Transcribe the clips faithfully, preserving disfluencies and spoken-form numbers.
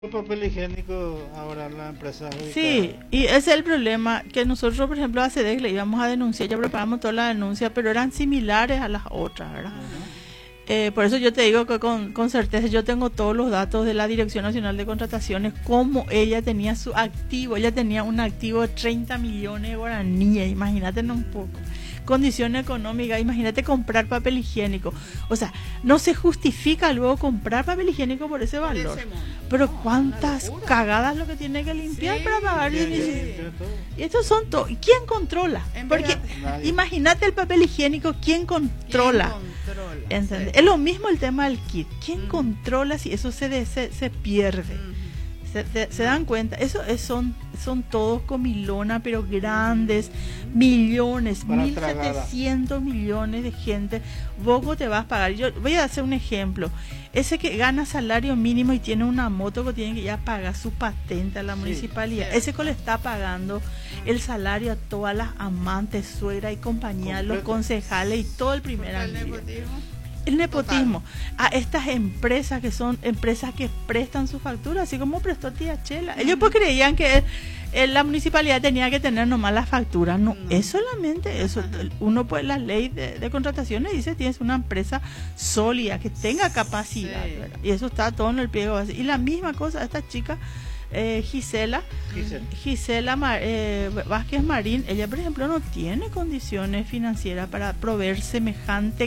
El papel higiénico ahora la empresa adjudica. Sí, y ese es el problema, que nosotros, por ejemplo, a CEDEX le íbamos a denunciar, ya preparamos toda la denuncia, pero eran similares a las otras, ¿verdad? Uh-huh. Eh, por eso yo te digo que con, con certeza yo tengo todos los datos de la Dirección Nacional de Contrataciones, cómo ella tenía su activo, ella tenía un activo de treinta millones de guaraníes, imagínate un poco. Condición económica, imagínate comprar papel higiénico, o sea, no se justifica luego comprar papel higiénico por ese valor, pero cuántas cagadas lo que tiene que limpiar sí, para pagar. Sí, y, sí. y estos son todos, ¿quién controla? Porque imagínate el papel higiénico, ¿quién controla? ¿Quién controla? Sí. Es lo mismo el tema del kit, ¿quién mm. controla si eso se, de, se, se pierde? Mm. Se, de, se dan cuenta, eso es, son son todos comilona, pero grandes, millones, mil setecientos millones de gente. Vos te vas a pagar. Yo voy a hacer un ejemplo. Ese que gana salario mínimo y tiene una moto que tiene que ya pagar su patente a la sí, municipalidad, sí. ese que le está pagando el salario a todas las amantes, suegra y compañía, completo. Los concejales y todo el primer año. El nepotismo a estas empresas que son empresas que prestan su factura, así como prestó tía Chela. Ellos pues creían que eh, la municipalidad tenía que tener nomás la factura. No, no. es solamente eso. Uno pues la ley de, de contrataciones dice tienes una empresa sólida que tenga capacidad, sí. y eso está todo en el pliego base. Y la misma cosa esta chica eh, Gisela Gisela, Gisela Mar, eh, Vázquez Marín, ella por ejemplo no tiene condiciones financieras para proveer semejante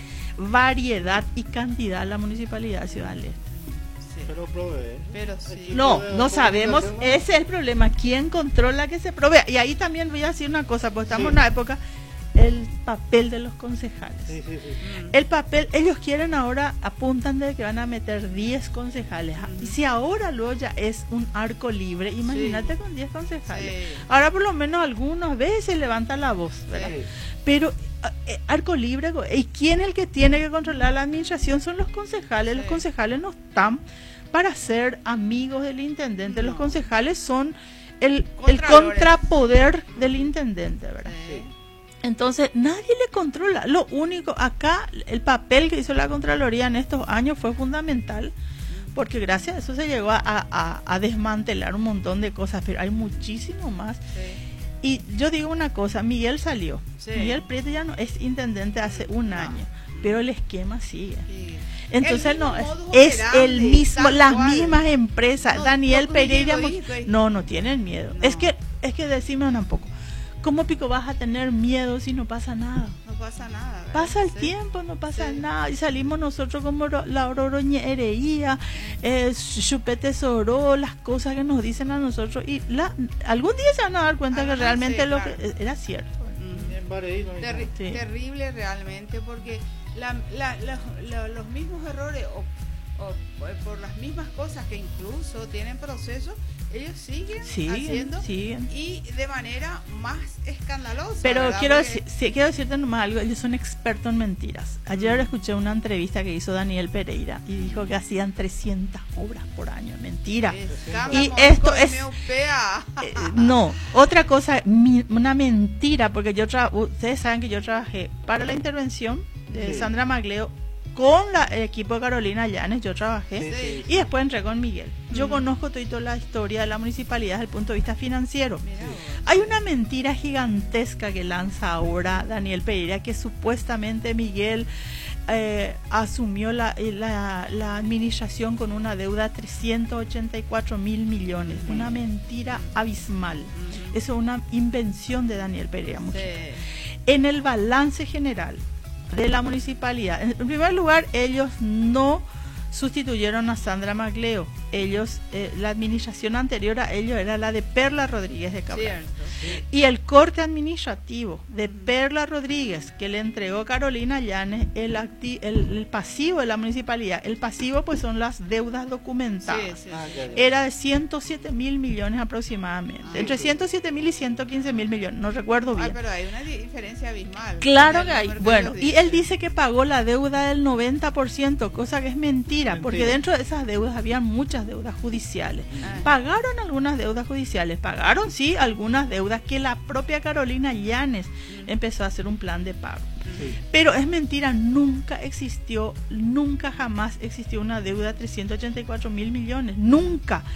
variedad y cantidad a la municipalidad de Ciudad del Este. Sí. Pero provee. Pero sí. No, no sabemos, ese es el problema, quién controla que se provea. Y ahí también voy a decir una cosa, porque estamos sí. en una época, el papel de los concejales. Sí, sí, sí. El papel, ellos quieren ahora, apuntan de que van a meter diez concejales. Mm. Y si ahora luego ya es un arco libre, imagínate sí. con diez concejales. Sí. Ahora por lo menos algunas veces levanta la voz, ¿verdad? Sí. Pero eh, arco libre, ¿y quién es el que tiene que controlar la administración? Son los concejales. Sí. Los concejales no están para ser amigos del intendente. No. Los concejales son el, el contrapoder del intendente, ¿verdad? Sí. Entonces nadie le controla. Lo único, acá el papel que hizo la Contraloría en estos años fue fundamental, porque gracias a eso se llegó a, a, a desmantelar un montón de cosas, pero hay muchísimo más. Sí. Y yo digo una cosa, Miguel salió, sí. Miguel Prieto ya no es intendente hace un no. año, pero el esquema sigue. Sí. Entonces no es, es el mismo, las cual. mismas empresas. No, Daniel no, Pereira, digo, digo, digo. no, no tienen miedo. No. Es que, es que decime un poco. ¿Cómo pico vas a tener miedo si no pasa nada? No pasa nada, ¿verdad? Pasa el sí. tiempo, no pasa sí. nada. Y salimos nosotros como la oroñería, eh, chupete soró, las cosas que nos dicen a nosotros. Y la, algún día se van a dar cuenta ah, que realmente sí, lo claro. que era cierto. Mm. Terri sí. Terrible realmente, porque la, la, la, la, los mismos errores o, o por las mismas cosas que incluso tienen procesos, ellos siguen, siguen haciendo siguen. y de manera más escandalosa. Pero ¿verdad? quiero, Porque... decir, sí, quiero decirte nomás algo, ellos son expertos en mentiras. Ayer mm. escuché una entrevista que hizo Daniel Pereira y dijo que hacían trescientas obras por año. Mentira. Y esto es... Eh, no, otra cosa, mi, una mentira, porque yo tra ustedes saben que yo trabajé para la intervención de sí. Sandra Magleo con la, el equipo de Carolina Llanes, yo trabajé sí, sí. y después entré con Miguel. Yo mm. conozco toda la historia de la municipalidad desde el punto de vista financiero. Sí. Hay una mentira gigantesca que lanza ahora Daniel Pereira, que supuestamente Miguel eh, asumió la, la, la administración con una deuda de trescientos ochenta y cuatro mil millones. Mm. Una mentira abismal. Mm. Eso es una invención de Daniel Pereira. Sí. En el balance general de la municipalidad, en primer lugar, ellos no sustituyeron a Sandra Magleo. Ellos, eh, la administración anterior a ellos era la de Perla Rodríguez de Cabral. Sí. Y el corte administrativo de Perla Rodríguez, que le entregó Carolina Llanes, el, acti el, el pasivo de la municipalidad. El pasivo pues son las deudas documentadas. Sí, sí, sí. Era de ciento siete mil millones aproximadamente. Ah, entre sí. ciento siete mil y ciento quince mil millones, no recuerdo bien. Ah, pero hay una diferencia abismal. Claro que hay. Bueno, y él dice que pagó la deuda del noventa por ciento, cosa que es mentira, mentira. Porque dentro de esas deudas había muchas muchas deudas judiciales. Ah. Pagaron algunas deudas judiciales, pagaron sí algunas deudas que la propia Carolina Yanes mm. empezó a hacer un plan de pago. Sí. Pero es mentira, nunca existió, nunca jamás existió una deuda de trescientos ochenta y cuatro mil millones, nunca.